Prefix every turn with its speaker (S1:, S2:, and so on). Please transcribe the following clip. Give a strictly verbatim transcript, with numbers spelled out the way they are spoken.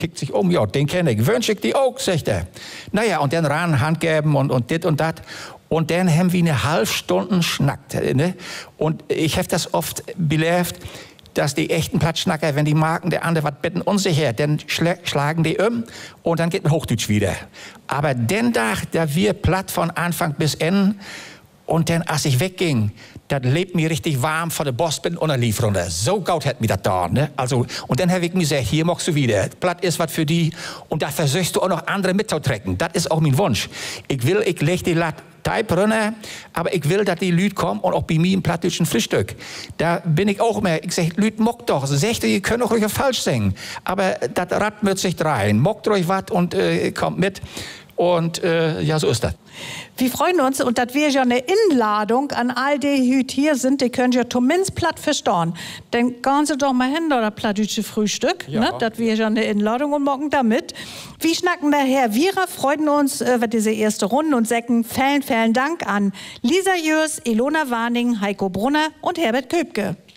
S1: kickt sich um, ja, den kenne ich, wünsche ich die auch, sagt er. Naja, und dann ran, Hand geben und, und dit und dat. Und dann haben wir eine halbe Stunde schnackt. Ne? Und ich habe das oft belebt, dass die echten Plattschnacker, wenn die Marken der andere was bitten unsicher, dann schla schlagen die um und dann geht ein Hochdeutsch wieder. Aber den Tag, da wir platt von Anfang bis Ende und dann, als ich wegging, das lebt mir richtig warm von der Boston und der lief runter. So gut hat mir das da. Ne? Also, und dann habe ich mir gesagt, hier machst du wieder. Platt ist was für die und da versuchst du auch noch andere mitzutrecken. Das ist auch mein Wunsch. Ich will, ich lege die Latte Teip runter, aber ich will, dass die Leute kommen und auch bei mir im plattdeutschen Frühstück. Da bin ich auch mehr, ich sage, Leute, mockt doch. Sie sagt, ihr könnt auch ruhig falsch singen. Aber das Rad wird sich drehen. Mockt euch was und äh, kommt mit. Und äh, ja, so ist das.
S2: Wir freuen uns, und das wäre ja eine Einladung an all die Hüt hier sind, die können ja zumindest platt verstehen. Dann gehen Sie doch mal hin, da das plattdeutsche Frühstück. Ja. Ne? Das wäre ja eine Einladung und morgen damit. Wir schnacken daher. Wir freuen uns über diese erste Runde und sagen vielen, vielen Dank an Lisa Jörs, Ilona Warning, Heiko Brunner und Herbert Köpke.